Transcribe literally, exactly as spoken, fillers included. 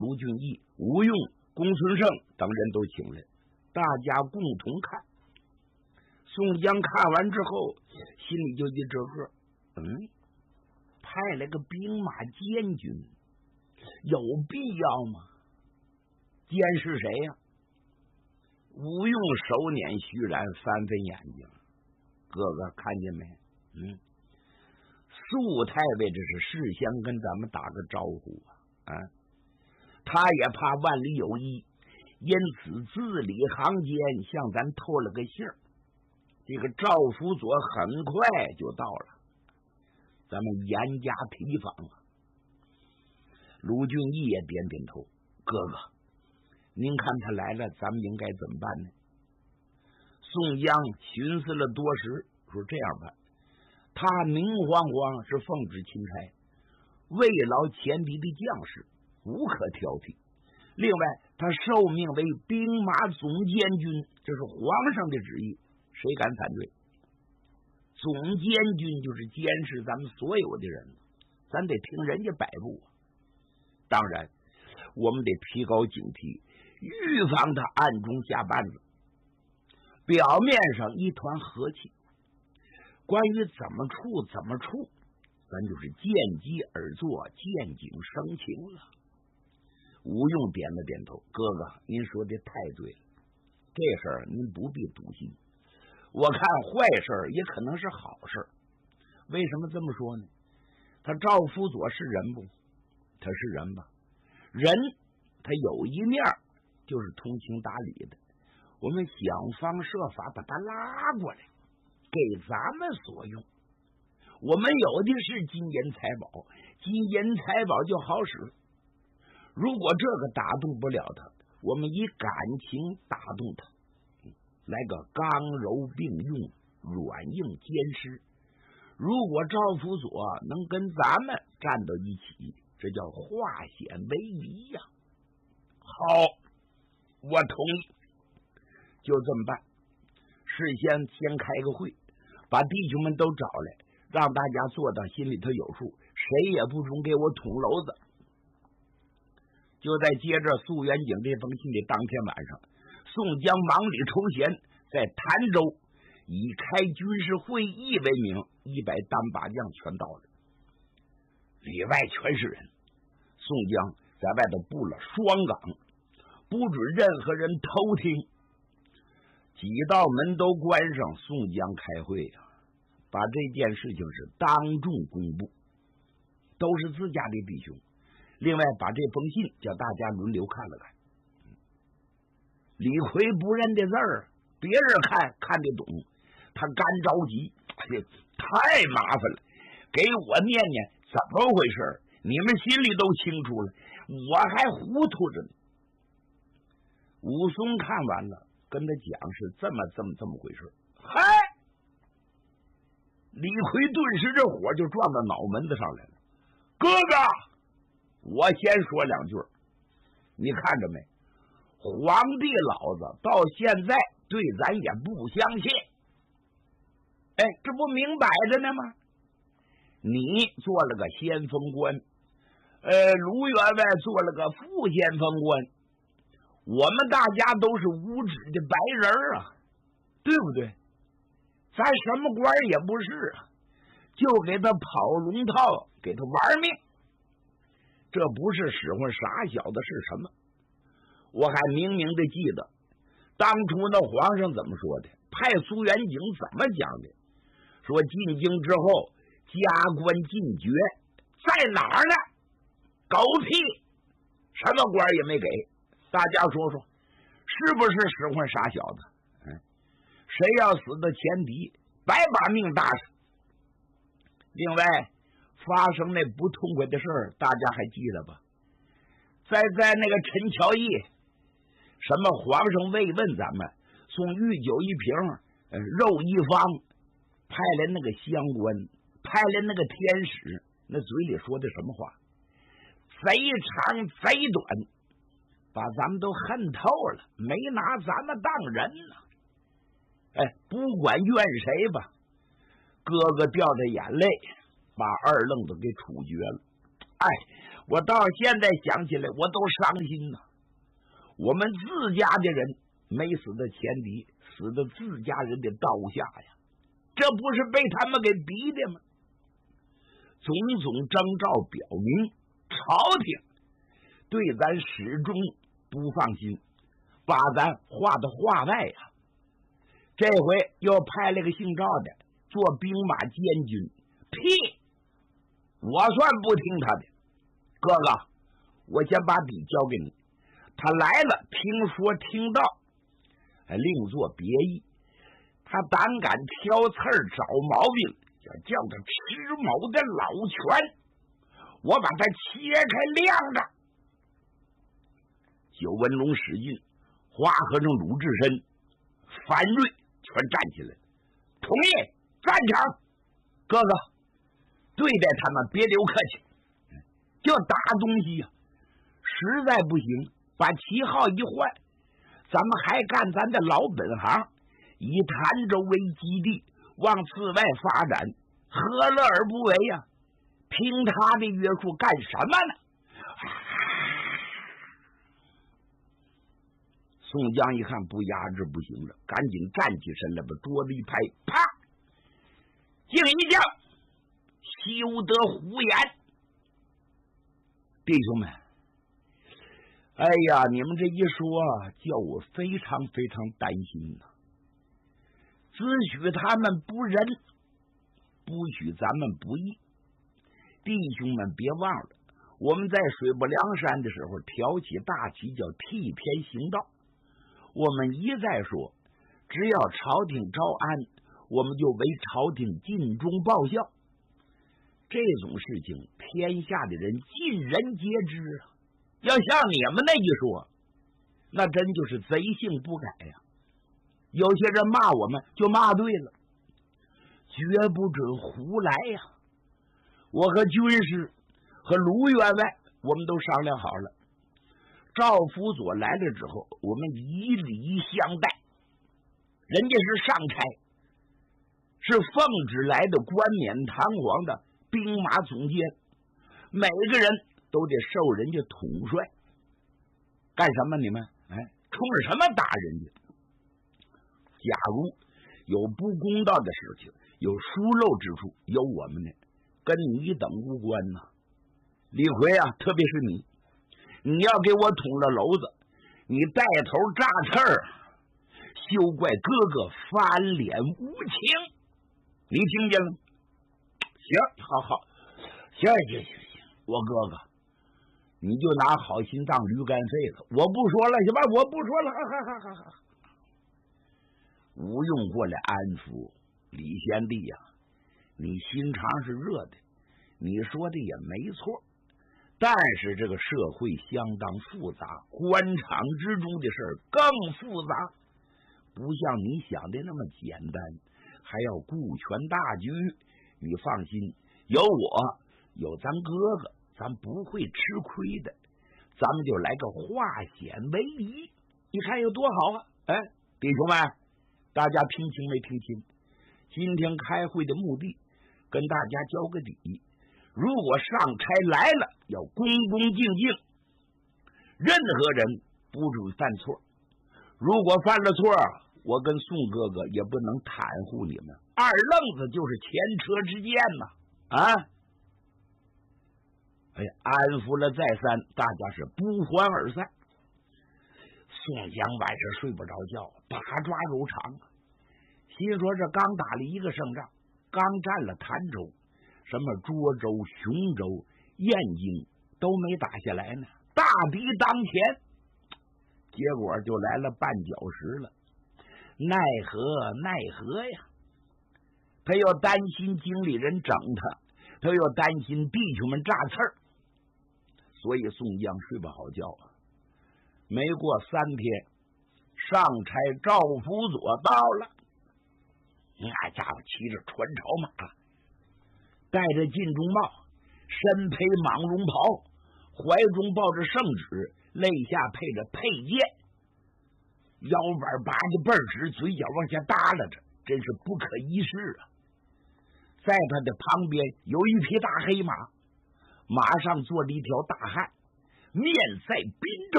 卢俊义、吴用、公孙胜等人都请来，大家共同看。宋江看完之后，心里就一这个，嗯，派来个兵马监军，有必要吗？监是谁呀、啊？吴用手捻须髯，翻翻眼睛，哥哥看见没？嗯，素太尉这是事先跟咱们打个招呼啊，啊，他也怕万里有一，因此字里行间向咱透了个信儿。这个赵辅佐很快就到了，咱们严加提防啊。卢俊义也点点头，哥哥，您看他来了，咱们应该怎么办呢？宋江寻思了多时，说这样办，他明晃晃是奉旨钦差，慰劳前敌的将士，无可挑剔。另外，他受命为兵马总监军，这是皇上的旨意，谁敢反对？总监军就是监视咱们所有的人，咱得听人家摆布啊。当然，我们得提高警惕，预防他暗中下绊子。表面上一团和气，关于怎么处怎么处，咱就是见机而作，见景生情了。吴用点了点头，哥哥，您说的太对了，这事儿您不必笃信。我看坏事也可能是好事，为什么这么说呢？他赵辅佐是人不？他是人吧？人他有一面就是通情达理的，我们想方设法把他拉过来，给咱们所用。我们有的是金银财宝，金银财宝就好使。如果这个打动不了他，我们以感情打动他，来个刚柔并用，软硬兼施。如果赵辅佐能跟咱们站到一起，这叫化险为夷呀！好，我同意，就这么办。事先先开个会，把弟兄们都找来，让大家做到心里头有数，谁也不准给我捅娄子。就在接着苏元景这封信的当天晚上，宋江忙里抽闲，在潭州以开军事会议为名，一百单把将全到了，里外全是人。宋江在外头布了双岗，不准任何人偷听，几道门都关上。宋江开会啊，把这件事情是当众公布，都是自家的弟兄。另外把这封信叫大家轮流看了看，李逵不认的字儿，别人看看得懂，他干着急，太麻烦了，给我念念怎么回事，你们心里都清楚了，我还糊涂着呢。武松看完了，跟他讲是这么这么这么回事。嗨，李逵顿时这火就撞到脑门子上来了。哥哥，我先说两句，你看着没？皇帝老子到现在对咱也不相信，哎，这不明摆着呢吗？你做了个先锋官，呃，卢员外做了个副先锋官，我们大家都是无知的白人啊，对不对？咱什么官也不是啊，就给他跑龙套，给他玩命。这不是使唤傻小子是什么？我还明明的记得当初那皇上怎么说的，派苏元景怎么讲的，说进京之后加官进爵，在哪儿呢？狗屁，什么官也没给。大家说说，是不是使唤傻小子？嗯，谁要死的前敌，白把命搭上。另外发生那不痛快的事儿，大家还记得吧？在在那个陈桥驿，什么皇上慰问咱们，送御酒一瓶，呃，肉一方，派来那个乡官，派来那个天使，那嘴里说的什么话？贼长贼短，把咱们都恨透了，没拿咱们当人呢。哎，不管怨谁吧，哥哥掉着眼泪把二愣子给处决了。哎， 我到现在想起来我都伤心呐。我们自家的人没死在前敌，死在自家人的刀下呀，这不是被他们给逼的吗？种种征兆表明，朝廷对咱始终不放心，把咱划到话外呀。这回又派了个姓赵的做兵马监军，屁！我算不听他的。哥哥，我先把笔交给你，他来了，听说听到，另作别意。他胆敢挑刺儿找毛病，要叫他吃某的老拳，我把他切开晾着。九纹龙史进、花和尚鲁智深、樊瑞全站起来，同意赞成。哥哥，对待他们别留客气，就打东西呀、啊，实在不行，把旗号一换，咱们还干咱的老本行，以潭州为基地，往次外发展，何乐而不为呀、啊？听他的约束干什么呢？宋江一看不压制不行了，赶紧站起身来，把桌子一拍，啪！敬一将，休得胡言！弟兄们，哎呀，你们这一说，叫我非常非常担心呐、啊。只许他们不仁，不许咱们不义。弟兄们别忘了，我们在水泊梁山的时候挑起大旗，叫替天行道。我们一再说，只要朝廷招安，我们就为朝廷尽忠报效。这种事情，天下的人尽人皆知啊。要像你们那一说，那真就是贼性不改呀、啊。有些人骂我们，就骂对了，绝不准胡来呀、啊。我和军师和卢员外，我们都商量好了。赵辅佐来了之后，我们以礼相待。人家是上差，是奉旨来的冠冕堂皇的兵马总监，每个人都得受人家统帅。干什么你们？哎，冲着什么打人家？假如有不公道的事情，有疏漏之处，有我们呢，跟你等无关呐、啊。李逵啊，特别是你。你要给我捅了篓子，你带头炸刺儿，休怪哥哥翻脸无情。你听见了吗？行，好好，行行行行，我哥哥，你就拿好心当驴肝肺了。我不说了，行吧？我不说了，哈哈哈哈哈。吴用过来安抚李贤弟呀、啊，你心肠是热的，你说的也没错。但是这个社会相当复杂，官场之中的事儿更复杂，不像你想的那么简单，还要顾全大局。你放心，有我，有咱哥哥，咱不会吃亏的。咱们就来个化险为夷，你看有多好啊！哎，弟兄们，大家听清没听清？今天开会的目的，跟大家交个底。如果上差来了，要恭恭敬敬，任何人不准犯错。如果犯了错，我跟宋哥哥也不能袒护你们，二愣子就是前车之鉴呐！啊！哎，安抚了再三，大家是不欢而散。宋江晚上睡不着觉，八抓肉肠，心说这刚打了一个胜仗，刚占了潭州。什么涿州、雄州、燕京都没打下来呢，大敌当前，结果就来了绊脚石了。奈何奈何呀！他又担心经理人整他，他又担心弟兄们炸刺儿，所以宋江睡不好觉啊。没过三天，上差赵辅佐到了，那家伙骑着船朝马，戴着金钟帽，身披蟒绒袍，怀中抱着圣旨，肋下配着佩剑，腰板拔的倍儿直，嘴角往下耷拉着，真是不可一世啊！在他的旁边有一匹大黑马， 马上坐着一条大汉，面赛滨州，